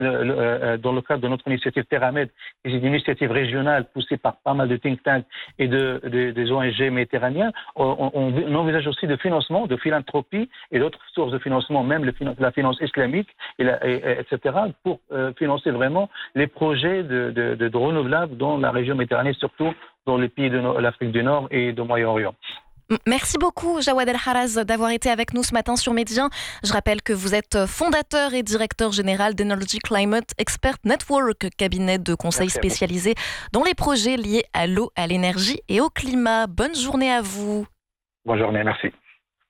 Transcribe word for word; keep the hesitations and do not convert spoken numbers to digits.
le, le, euh, dans le cadre de notre initiative TerraMed, qui est une initiative régionale poussée par pas mal de think tanks et de, de, des O N G méditerranéens, on, on, on envisage aussi de financement, de philanthropie et d'autres sources de financement, même le, la finance islamique, et, la, et, et etc., pour euh, financer vraiment les projets de, de, de, de renouvelables dans la région méditerranée, surtout dans les pays de l'Afrique du Nord et du Moyen-Orient. Merci beaucoup, Jawad El Haraz, d'avoir été avec nous ce matin sur Médien. Je rappelle que vous êtes fondateur et directeur général d'Energy Climate Expert Network, cabinet de conseil spécialisé dans les projets liés à l'eau, à l'énergie et au climat. Bonne journée à vous. Bonne journée, merci.